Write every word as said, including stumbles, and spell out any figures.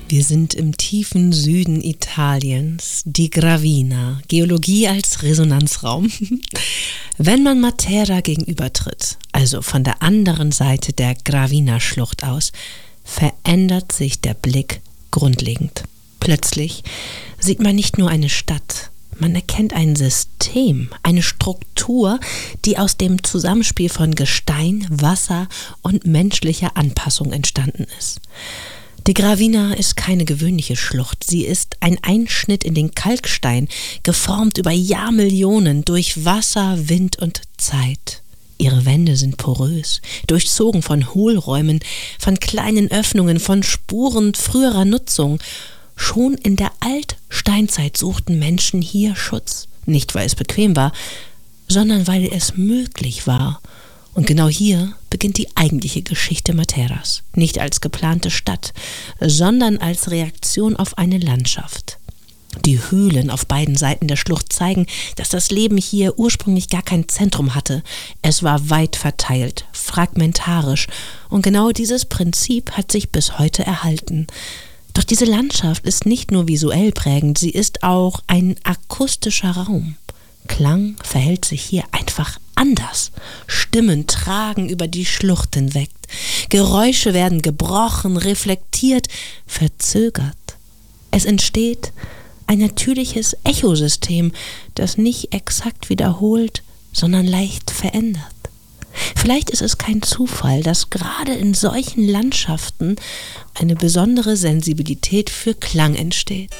Wir sind im tiefen Süden Italiens, die Gravina, Geologie als Resonanzraum. Wenn man Matera gegenübertritt, also von der anderen Seite der Gravina-Schlucht aus, verändert sich der Blick grundlegend. Plötzlich sieht man nicht nur eine Stadt, man erkennt ein System, eine Struktur, die aus dem Zusammenspiel von Gestein, Wasser und menschlicher Anpassung entstanden ist. Die Gravina ist keine gewöhnliche Schlucht, sie ist ein Einschnitt in den Kalkstein, geformt über Jahrmillionen durch Wasser, Wind und Zeit. Ihre Wände sind porös, durchzogen von Hohlräumen, von kleinen Öffnungen, von Spuren früherer Nutzung. Schon in der Altsteinzeit suchten Menschen hier Schutz, nicht weil es bequem war, sondern weil es möglich war. Und genau hier beginnt die eigentliche Geschichte Materas. Nicht als geplante Stadt, sondern als Reaktion auf eine Landschaft. Die Höhlen auf beiden Seiten der Schlucht zeigen, dass das Leben hier ursprünglich gar kein Zentrum hatte. Es war weit verteilt, fragmentarisch. Und genau dieses Prinzip hat sich bis heute erhalten. Doch diese Landschaft ist nicht nur visuell prägend, sie ist auch ein akustischer Raum. Klang verhält sich hier einfach anders. Stimmen tragen über die Schlucht hinweg. Geräusche werden gebrochen, reflektiert, verzögert. Es entsteht ein natürliches Echosystem, das nicht exakt wiederholt, sondern leicht verändert. Vielleicht ist es kein Zufall, dass gerade in solchen Landschaften eine besondere Sensibilität für Klang entsteht.